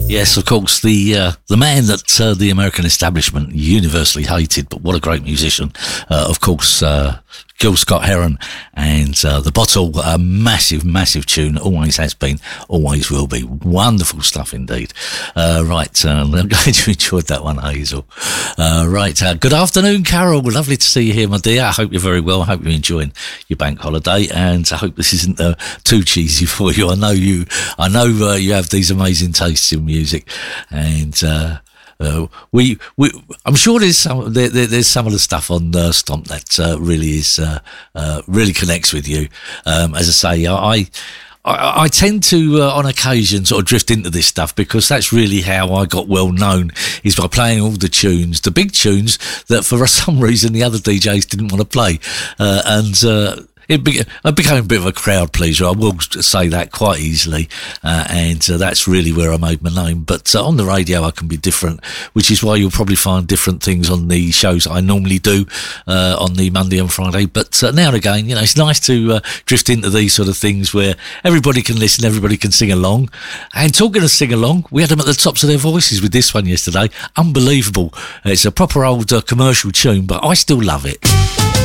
Yes, of course, the man that the American establishment universally hated, but what a great musician. Of course, Gil Scott-Heron and The Bottle, a massive, massive tune, always has been, always will be. Wonderful stuff indeed. Right, I'm glad you enjoyed that one, Hazel. Right, good afternoon, Carol. Lovely to see you here, my dear. I hope you're very well. I hope you're enjoying your bank holiday, and I hope this isn't too cheesy for you. I know you have these amazing tastes in music, and I'm sure there's some of the stuff on Stomp that really connects with you. As I say, I tend to, on occasion, sort of drift into this stuff because that's really how I got well known, is by playing all the tunes, the big tunes that for some reason the other DJs didn't want to play, it became a bit of a crowd pleaser, I will say that quite easily, and that's really where I made my name. But on the radio I can be different, which is why you'll probably find different things on the shows I normally do on the Monday and Friday. But now and again, it's nice to drift into these sort of things where everybody can listen, everybody can sing along. And talking of sing along, we had them at the tops of their voices with this one yesterday. Unbelievable. It's a proper old commercial tune, but I still love it.